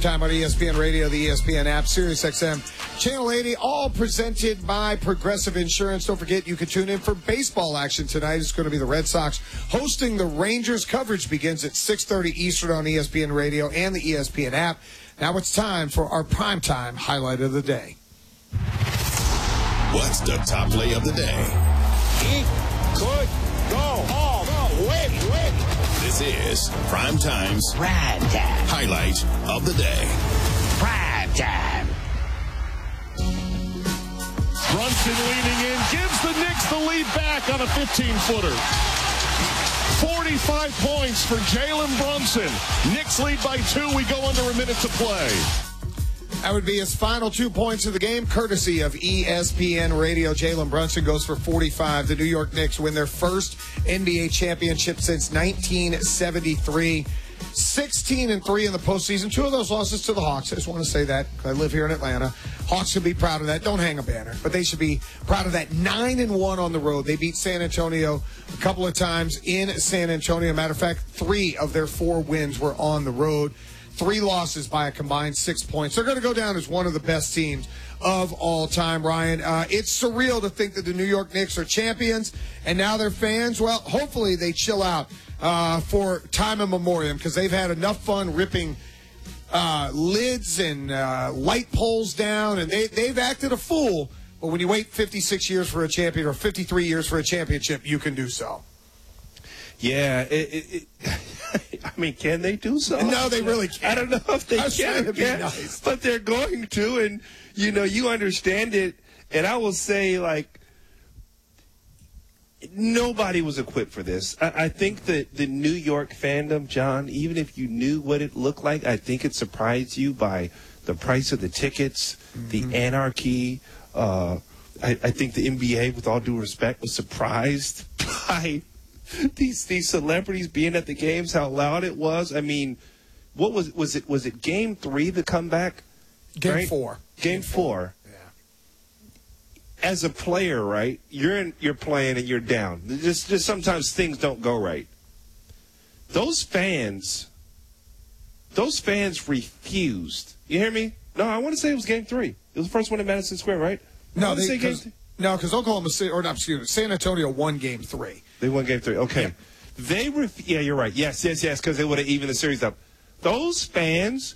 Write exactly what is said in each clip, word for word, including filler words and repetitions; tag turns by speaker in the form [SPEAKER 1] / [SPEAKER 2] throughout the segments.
[SPEAKER 1] Time on E S P N Radio, the E S P N app, Sirius X M, Channel eighty, all presented by Progressive Insurance. Don't forget, you can tune in for baseball action tonight. It's going to be the Red Sox hosting the Rangers. Coverage begins at six thirty Eastern on E S P N Radio and the E S P N app. Now it's time for our primetime highlight of the day.
[SPEAKER 2] What's the top play of the day?
[SPEAKER 3] He could go all the way, way.
[SPEAKER 2] This is Primetime's
[SPEAKER 3] Prime Time.
[SPEAKER 2] highlight of the day.
[SPEAKER 3] Prime Time.
[SPEAKER 4] Brunson leaning in, gives the Knicks the lead back on a fifteen-footer. forty-five points for Jalen Brunson. Knicks lead by two. We go under a minute to play.
[SPEAKER 1] That would be his final two points of the game, courtesy of E S P N Radio. Jalen Brunson goes for forty-five. The New York Knicks win their first N B A championship since nineteen seventy-three. sixteen and three in the postseason. Two of those losses to the Hawks. I just want to say that. I live here in Atlanta. Hawks should be proud of that. Don't hang a banner, but they should be proud of that. nine and one on the road. They beat San Antonio a couple of times in San Antonio. Matter of fact, three of their four wins were on the road. Three losses by a combined six points. They're going to go down as one of the best teams of all time, Ryan. Uh, it's surreal to think that the New York Knicks are champions, and now their fans, well, hopefully they chill out uh, for time immemorial, because they've had enough fun ripping uh, lids and uh, light poles down, and they, they've acted a fool. But when you wait fifty-six years for a champion or fifty-three years for a championship, you can do so.
[SPEAKER 5] Yeah, it, it, it, I mean, can they do so?
[SPEAKER 1] No, they really can't.
[SPEAKER 5] I don't know if they
[SPEAKER 1] I
[SPEAKER 5] can,
[SPEAKER 1] to be
[SPEAKER 5] can
[SPEAKER 1] nice.
[SPEAKER 5] But they're going to, and, you know, you understand it. And I will say, like, nobody was equipped for this. I, I think that the New York fandom, John, even if you knew what it looked like, I think it surprised you by the price of the tickets, mm-hmm. the anarchy. Uh, I, I think the N B A, with all due respect, was surprised by These these celebrities being at the games, how loud it was. I mean, what was was it? Was it game three, the comeback?
[SPEAKER 1] Game
[SPEAKER 5] right?
[SPEAKER 1] four.
[SPEAKER 5] Game,
[SPEAKER 1] game
[SPEAKER 5] four.
[SPEAKER 1] four. Yeah.
[SPEAKER 5] As a player, right? You're in. You're playing and you're down. Just just sometimes things don't go right. Those fans. Those fans refused. You hear me? No, I want to say it was game three. It was the first one in Madison Square, right?
[SPEAKER 1] No,
[SPEAKER 5] I
[SPEAKER 1] they,
[SPEAKER 5] say game
[SPEAKER 1] cause, no, because Oklahoma City, or not, excuse me, San Antonio won game three.
[SPEAKER 5] They won game three. Okay.
[SPEAKER 1] Yeah.
[SPEAKER 5] They ref- Yeah, you're right. Yes, yes, yes, because they would have evened the series up. Those fans,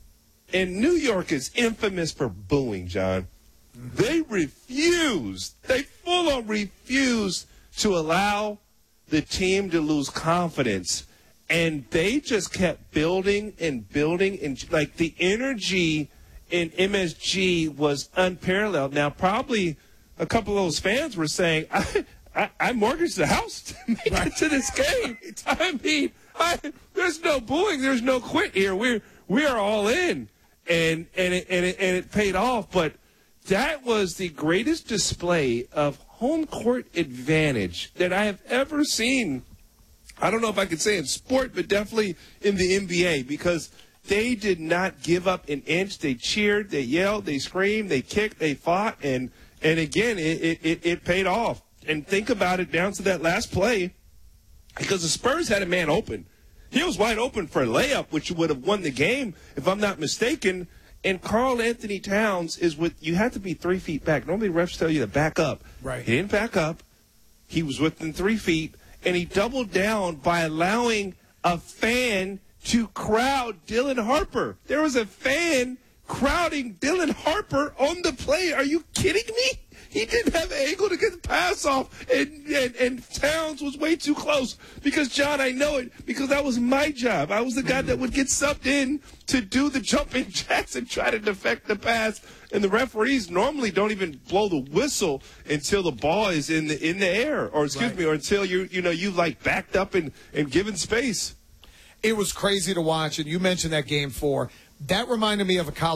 [SPEAKER 5] and New York is infamous for booing, John. Mm-hmm. They refused. They full-on refused to allow the team to lose confidence. And they just kept building and building. And, like, the energy in M S G was unparalleled. Now, probably a couple of those fans were saying, I, I, I mortgaged the house to make right. it to this game. I mean, I, there's no booing, there's no quit here. We're we are all in, and and it, and it, and it paid off. But that was the greatest display of home court advantage that I have ever seen. I don't know if I could say in sport, but definitely in the N B A, because they did not give up an inch. They cheered, they yelled, they screamed, they kicked, they fought, and and again, it it, it paid off. And think about it down to that last play, because the Spurs had a man open. He was wide open for a layup, which would have won the game, if I'm not mistaken. And Karl Anthony Towns is with, you have to be three feet back. Normally refs tell you to back up.
[SPEAKER 1] Right.
[SPEAKER 5] He didn't back up. He was within three feet, and he doubled down by allowing a fan to crowd Dylan Harper. There was a fan crowding Dylan Harper on the play. Are you kidding me? He didn't have an angle to get the pass off, and, and, and Towns was way too close. Because, John, I know it, because that was my job. I was the guy that would get subbed in to do the jumping jacks and try to defect the pass. And the referees normally don't even blow the whistle until the ball is in the in the air, or excuse
[SPEAKER 1] right.
[SPEAKER 5] me, or until you you know you've like backed up and, and given space.
[SPEAKER 1] It was crazy to watch, and you mentioned that game four. That reminded me of a college